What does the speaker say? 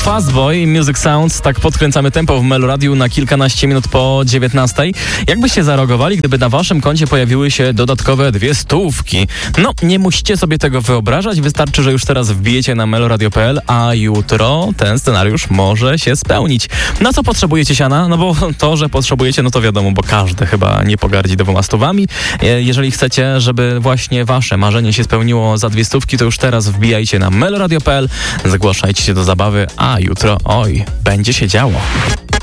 Fastboy, Music Sounds. Tak podkręcamy tempo w Meloradiu na kilkanaście minut po 19. Jakbyście zareagowali, gdyby na waszym koncie pojawiły się dodatkowe 200? No, nie musicie sobie tego wyobrażać. Wystarczy, że już teraz wbijecie na meloradio.pl, a jutro ten scenariusz może się spełnić. Na co potrzebujecie siana? No bo to, że potrzebujecie, no to wiadomo, bo każdy chyba nie pogardzi 200 stówami. Jeżeli chcecie, żeby właśnie wasze marzenie się spełniło za 200, to już teraz wbijajcie na meloradio.pl, zgłaszajcie się do zabawy, a jutro, oj, będzie się działo.